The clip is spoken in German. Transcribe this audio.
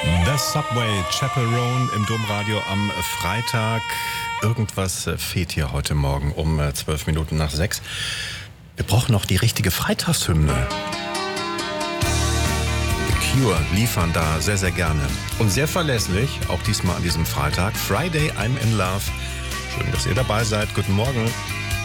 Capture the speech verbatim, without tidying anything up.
The Subway Chaperone im Domradio am Freitag. Irgendwas fehlt hier heute Morgen um zwölf Minuten nach sechs. Wir brauchen noch die richtige Freitagshymne. The Cure liefern da sehr, sehr gerne. Und sehr verlässlich, auch diesmal an diesem Freitag. Friday, I'm in Love. Schön, dass ihr dabei seid. Guten Morgen.